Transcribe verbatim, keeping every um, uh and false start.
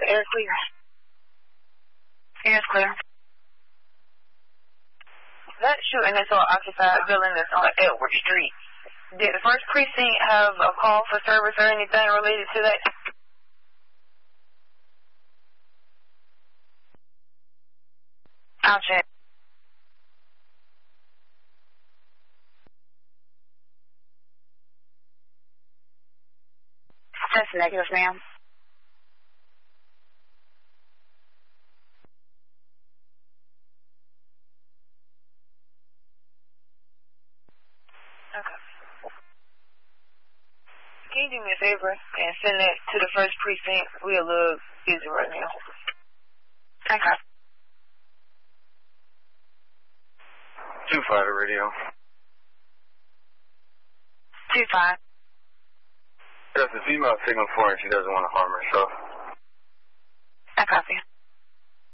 Air clear. Air clear. That shooting is on occupied building that's on Edward Street. Did the first precinct have a call for service or anything related to that? I'll check. That's negative, ma'am. Okay. Can you do me a favor and send that to the first precinct? We're a little busy right now. Okay. Two five to radio. Two five. That's a female signal for her. She doesn't want to harm herself.